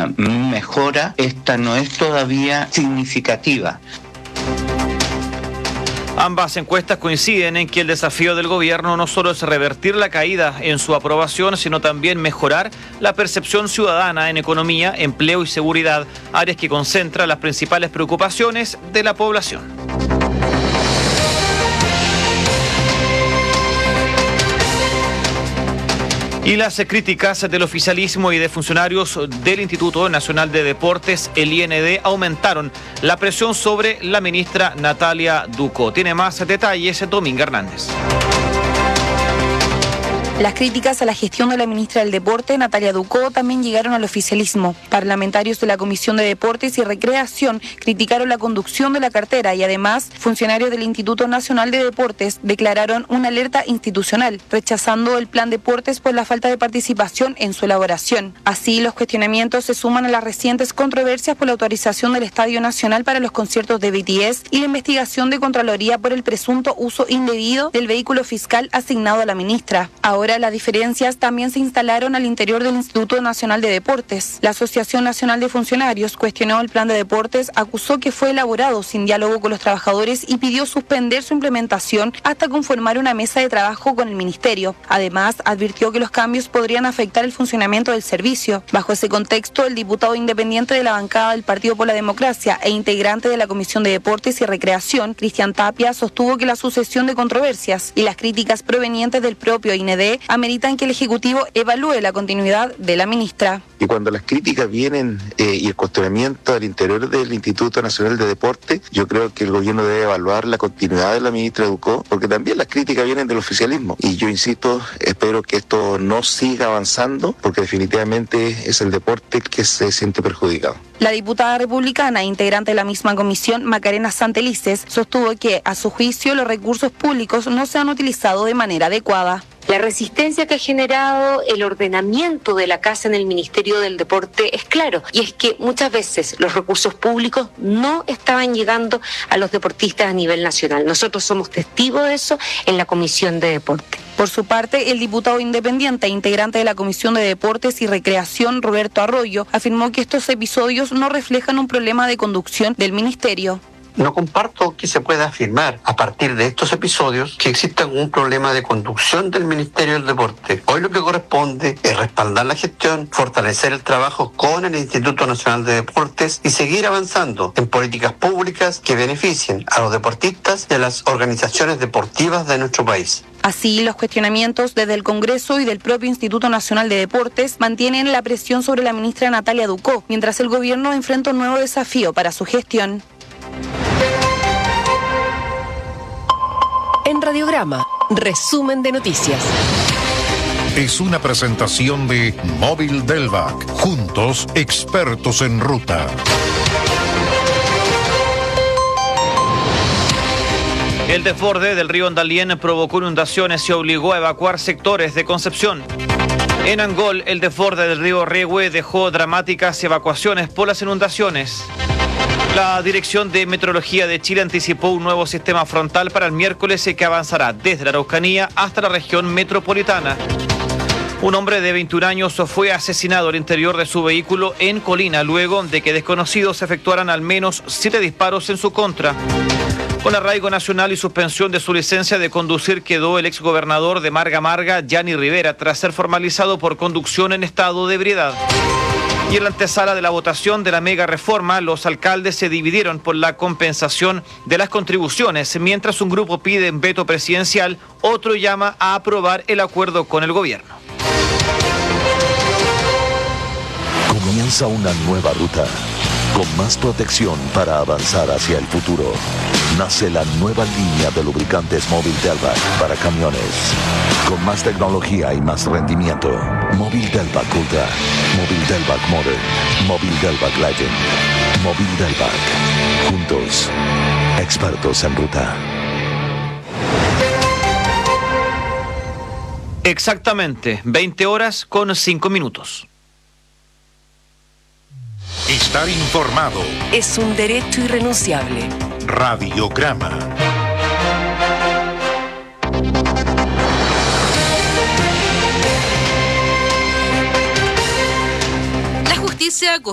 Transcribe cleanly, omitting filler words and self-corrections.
una mejora, esta no es todavía significativa. Ambas encuestas coinciden en que el desafío del gobierno no solo es revertir la caída en su aprobación, sino también mejorar la percepción ciudadana en economía, empleo y seguridad, áreas que concentran las principales preocupaciones de la población. Y las críticas del oficialismo y de funcionarios del Instituto Nacional de Deportes, el IND, aumentaron la presión sobre la ministra Natalia Ducó. Tiene más detalles Dominga Hernández. Las críticas a la gestión de la ministra del Deporte, Natalia Ducó, también llegaron al oficialismo. Parlamentarios de la Comisión de Deportes y Recreación criticaron la conducción de la cartera y además funcionarios del Instituto Nacional de Deportes declararon una alerta institucional, rechazando el plan Deportes por la falta de participación en su elaboración. Así, los cuestionamientos se suman a las recientes controversias por la autorización del Estadio Nacional para los conciertos de BTS y la investigación de Contraloría por el presunto uso indebido del vehículo fiscal asignado a la ministra. Ahora las diferencias también se instalaron al interior del Instituto Nacional de Deportes. La Asociación Nacional de Funcionarios cuestionó el plan de deportes, acusó que fue elaborado sin diálogo con los trabajadores y pidió suspender su implementación hasta conformar una mesa de trabajo con el ministerio. Además, advirtió que los cambios podrían afectar el funcionamiento del servicio. Bajo ese contexto, el diputado independiente de la bancada del Partido por la Democracia e integrante de la Comisión de Deportes y Recreación, Cristian Tapia, sostuvo que la sucesión de controversias y las críticas provenientes del propio IND ameritan que el Ejecutivo evalúe la continuidad de la ministra. Y cuando las críticas vienen y el cuestionamiento al interior del Instituto Nacional de Deporte, yo creo que el gobierno debe evaluar la continuidad de la ministra Ducó, porque también las críticas vienen del oficialismo. Y yo insisto, espero que esto no siga avanzando, porque definitivamente es el deporte el que se siente perjudicado. La diputada republicana, integrante de la misma comisión, Macarena Santelices, sostuvo que, a su juicio, los recursos públicos no se han utilizado de manera adecuada. La resistencia que ha generado el ordenamiento de la casa en el Ministerio del Deporte es claro, y es que muchas veces los recursos públicos no estaban llegando a los deportistas a nivel nacional. Nosotros somos testigos de eso en la Comisión de Deporte. Por su parte, el diputado independiente e integrante de la Comisión de Deportes y Recreación, Roberto Arroyo, afirmó que estos episodios no reflejan un problema de conducción del ministerio. No comparto que se pueda afirmar a partir de estos episodios que exista un problema de conducción del Ministerio del Deporte. Hoy lo que corresponde es respaldar la gestión, fortalecer el trabajo con el Instituto Nacional de Deportes y seguir avanzando en políticas públicas que beneficien a los deportistas y a las organizaciones deportivas de nuestro país. Así, los cuestionamientos desde el Congreso y del propio Instituto Nacional de Deportes mantienen la presión sobre la ministra Natalia Ducó, mientras el gobierno enfrenta un nuevo desafío para su gestión. En Radiograma, resumen de noticias. Es una presentación de Móvil Delvac. Juntos, expertos en ruta. El desborde del río Andalién provocó inundaciones y obligó a evacuar sectores de Concepción. En Angol, el desborde del río Rehue dejó dramáticas evacuaciones por las inundaciones. La Dirección de Meteorología de Chile anticipó un nuevo sistema frontal para el miércoles que avanzará desde la Araucanía hasta la región metropolitana. Un hombre de 21 años fue asesinado al interior de su vehículo en Colina luego de que desconocidos efectuaran al menos 7 disparos en su contra. Con arraigo nacional y suspensión de su licencia de conducir quedó el exgobernador de Marga Marga, Gianni Rivera, tras ser formalizado por conducción en estado de ebriedad. Y en la antesala de la votación de la mega reforma, los alcaldes se dividieron por la compensación de las contribuciones. Mientras un grupo pide veto presidencial, otro llama a aprobar el acuerdo con el gobierno. Comienza una nueva ruta, con más protección para avanzar hacia el futuro. Nace la nueva línea de lubricantes Móvil Delvac para camiones. Con más tecnología y más rendimiento. Móvil Delvac Ultra, Móvil Delvac Modern, Móvil Delvac Legend, Móvil Delvac. Juntos, expertos en ruta. Exactamente, 20 horas con 5 minutos. Estar informado Es un derecho irrenunciable. Radiograma. La justicia